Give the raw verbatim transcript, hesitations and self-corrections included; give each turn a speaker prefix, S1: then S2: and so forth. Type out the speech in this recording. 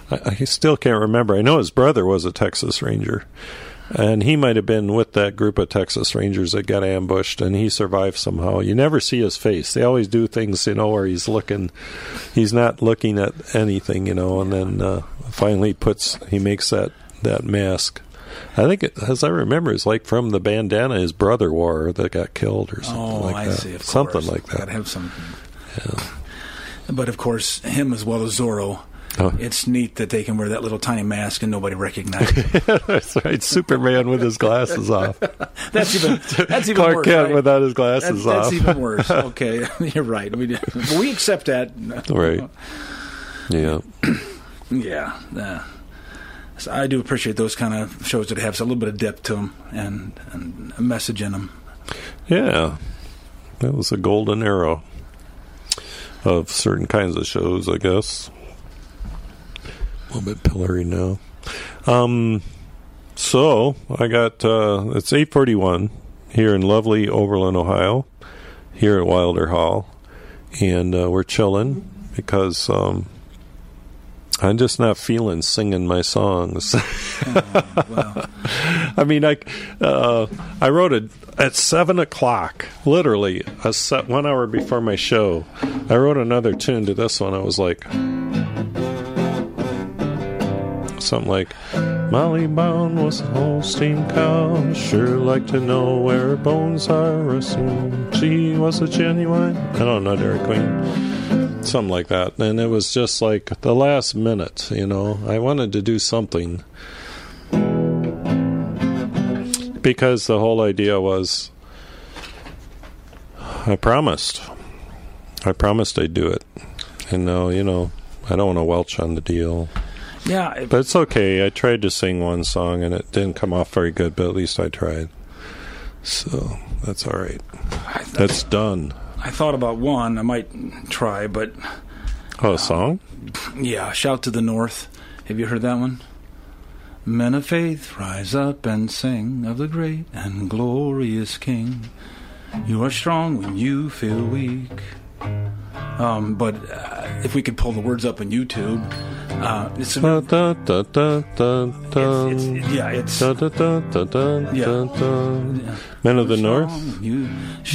S1: I, I still can't remember. I know his brother was a Texas Ranger, and he might have been with that group of Texas Rangers that got ambushed, and he survived somehow. You never see his face. They always do things, you know, where he's looking, he's not looking at anything, you know, and then uh, finally puts, he makes that, that mask. I think, it, as I remember, it's like from the bandana his brother wore that got killed or something
S2: oh,
S1: like
S2: I
S1: that.
S2: See, of
S1: something
S2: course.
S1: like that.
S2: Gotta have some.
S1: Yeah.
S2: But of course, him as well as Zorro. Oh. It's neat that they can wear that little tiny mask and nobody recognizes him.
S1: That's right. Superman with his glasses off.
S2: That's even that's even
S1: Clark
S2: worse.
S1: Kent
S2: Right?
S1: without his glasses
S2: that's,
S1: off.
S2: That's even worse. Okay, you're right. We we accept that.
S1: Right. Yeah.
S2: Yeah. Uh, so I do appreciate those kind of shows that have a little bit of depth to them and, and a message in them.
S1: Yeah. That was a golden era of certain kinds of shows, I guess. A little bit pillory now. Um, so, I got, uh, it's eight forty-one here in lovely Overland, Ohio, here at Wilder Hall. And uh, we're chilling because um, I'm just not feeling singing my songs.
S2: Oh, wow.
S1: I mean, I, uh, I wrote it at seven o'clock, literally, a set, one hour before my show. I wrote another tune to this one. I was like, something like, Molly Brown was a Holstein cow, sure like to know where her bones are resting. She was a genuine, I don't know, Dairy Queen, something like that. And it was just like the last minute, you know. I wanted to do something because the whole idea was, I promised. I promised I'd do it. And now, you know, I don't want to welch on the deal.
S2: Yeah, it,
S1: but it's okay. I tried to sing one song and it didn't come off very good, but at least I tried. So that's all right. I, that's done.
S2: I thought about one. I might try, but
S1: oh, a song?
S2: Uh, yeah, "Shout to the North." Have you heard that one? Men of faith, rise up and sing of the great and glorious King. You are strong when you feel weak. Um, but uh, if we could pull the words up on YouTube, uh, it's, a,
S1: da, da, da, da, da,
S2: it's, it's yeah, it's
S1: da, da, da, da, da,
S2: yeah.
S1: da, da. Men of the North.
S2: You